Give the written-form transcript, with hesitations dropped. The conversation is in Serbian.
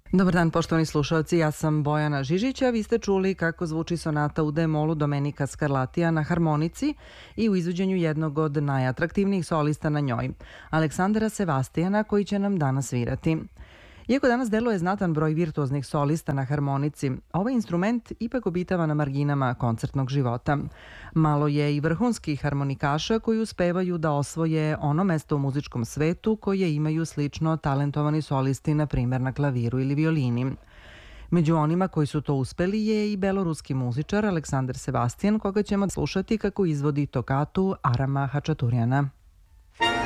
Dobar dan, poštovani slušalci, ja sam Bojana Žižića. Vi ste čuli kako zvuči sonata u D-molu Domenika Scarlatija na harmonici i u izvođenju jednog od najatraktivnijih solista na njoj, Aleksandra Sevastijana, koji će nam danas svirati. Iako danas deluje znatan broj virtuoznih solista na harmonici, ovaj instrument ipak obitava na marginama koncertnog života. Malo je i vrhunskih harmonikaša koji uspevaju da osvoje ono mesto u muzičkom svetu koje imaju slično talentovani solisti, na primer na klaviru ili violini. Među onima koji su to uspeli je i beloruski muzičar Aleksandar Sevastijan, koga ćemo slušati kako izvodi tokatu Arama Hačaturjana.